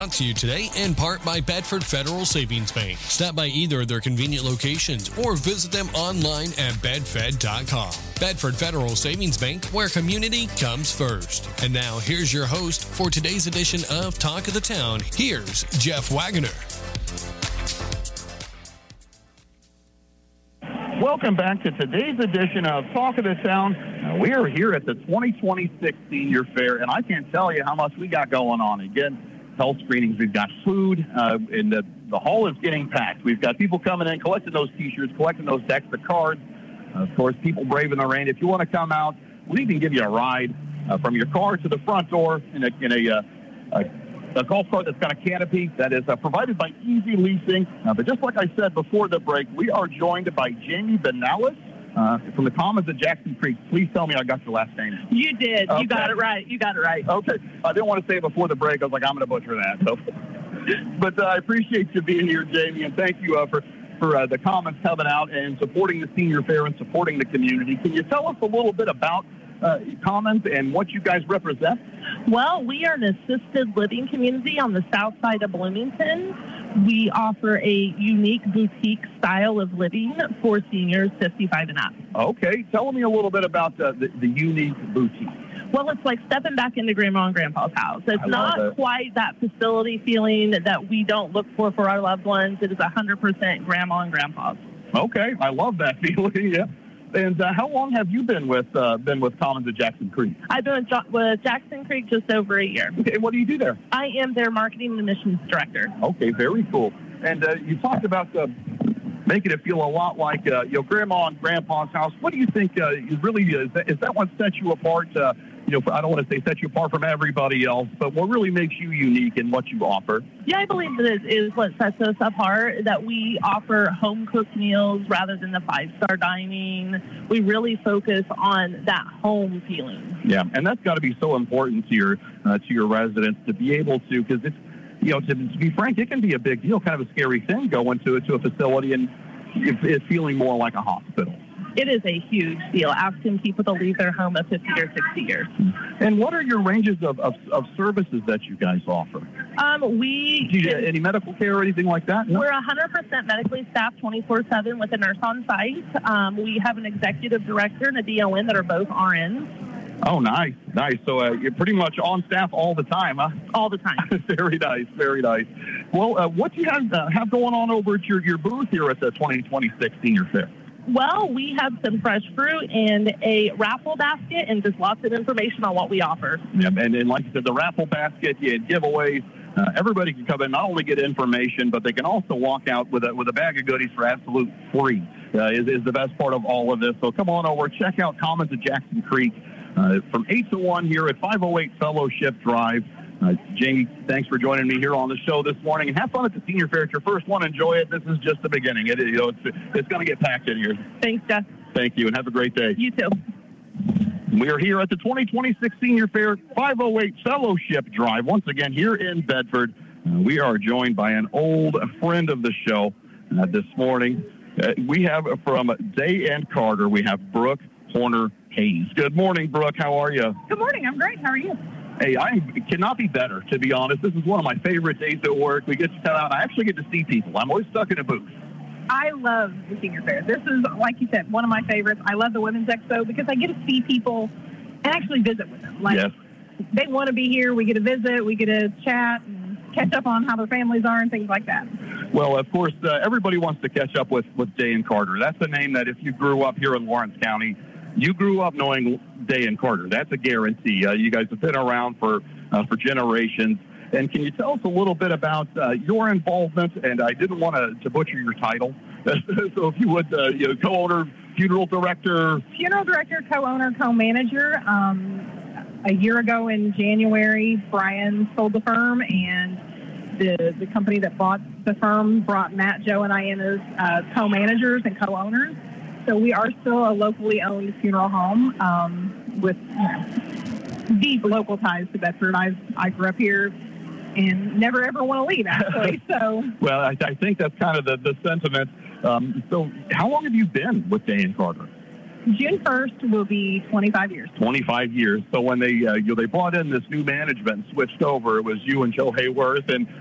Brought to you today in part by Bedford Federal Savings Bank. Stop by either of their convenient locations or visit them online at bedfed.com. Bedford Federal Savings Bank, where community comes first. And now here's your host for today's edition of Talk of the Town. Here's Jeff Wagoner. Welcome back to today's edition of Talk of the Town. We are here at the 2026 Senior Fair, and I can't tell you how much we got going on. Again, health screenings, we've got food, and the hall is getting packed. We've got people coming in, collecting those T-shirts, collecting those decks of cards. Of course, people braving the rain. If you want to come out, we can give you a ride from your car to the front door in a golf cart that's got a canopy that is provided by Easy Leasing. But just like I said before the break, we are joined by Jamie Benalis from the Commons at Jackson Creek. Please tell me I got your last name. You did. Okay. You got it right. Okay. I didn't want to say it before the break. I was like, I'm going to butcher that. So, but I appreciate you being here, Jamie, and thank you for the Commons coming out and supporting the Senior Fair and supporting the community. Can you tell us a little bit about Commons and what you guys represent? Well, we are an assisted living community on the south side of Bloomington. We offer a unique boutique style of living for seniors 55 and up. Okay. Tell me a little bit about the unique boutique. Well, it's like stepping back into Grandma and Grandpa's house. It's not quite that facility feeling that we don't look for our loved ones. It is 100% Grandma and Grandpa's. Okay. I love that feeling, yeah. And how long have you been with Commons at Jackson Creek? I've been with Jackson Creek just over a year. Okay, what do you do there? I am their marketing and admissions director. Okay, very cool. And you talked about making it feel a lot like Grandma and Grandpa's house. What do you think is that what sets you apart? I don't want to say set you apart from everybody else, but what really makes you unique in what you offer? Yeah, I believe that it is what sets us apart, that we offer home-cooked meals rather than the five-star dining. We really focus on that home feeling. Yeah, and that's got to be so important to your residents to be able to, because it's, to be frank, it can be a big deal, kind of a scary thing going to a facility and it's feeling more like a hospital. It is a huge deal, asking people to leave their home at 50 or 60 years. And what are your ranges of services that you guys offer? Do you get any medical care or anything like that? No? We're 100% medically staffed 24/7 with a nurse on site. We have an executive director and a DON that are both RNs. Oh, nice. So you're pretty much on staff all the time, huh? All the time. Very nice. Well, what do you have going on over at your booth here at the 2026 Senior Fair? Well, we have some fresh fruit and a raffle basket and just lots of information on what we offer. Yep, and like you said, the raffle basket, you had giveaways. Everybody can come in, not only get information, but they can also walk out with a bag of goodies for absolute free. Is the best part of all of this. So come on over, check out Commons at Jackson Creek from 8 to 1 here at 508 Fellowship Drive. Jamie, thanks for joining me here on the show this morning. And have fun at the Senior Fair. It's your first one. Enjoy it. This is just the beginning. It's going to get packed in here. Thanks, Jeff. Thank you, and have a great day. You too. We are here at the 2026 Senior Fair, 508 Fellowship Drive, once again here in Bedford. We are joined by an old friend of the show this morning. We have from Day and Carter, we have Brooke Horner Hayes. Good morning, Brooke. How are you? Good morning. I'm great. How are you? Hey, I cannot be better, to be honest. This is one of my favorite days at work. We get to come out. I actually get to see people. I'm always stuck in a booth. I love the Senior Fair. This is, like you said, one of my favorites. I love the Women's Expo because I get to see people and actually visit with them. Yes. They want to be here. We get to visit. We get to chat and catch up on how their families are and things like that. Well, of course, everybody wants to catch up with Day and Carter. That's a name that if you grew up here in Lawrence County, you grew up knowing Day and Carter. That's a guarantee. You guys have been around for generations. And can you tell us a little bit about your involvement? And I didn't want to butcher your title. So if you would, co-owner, funeral director. Funeral director, co-owner, co-manager. A year ago in January, Brian sold the firm, and the company that bought the firm brought Matt, Joe, and I in as co-managers and co-owners. So we are still a locally owned funeral home with deep local ties to Bedford. I grew up here and never ever want to leave, actually. So well, I think that's kind of the sentiment. So how long have you been with Day and Carter? June 1st will be 25 years. 25 years. So when they brought in this new management and switched over, it was you and Joe Hayworth. And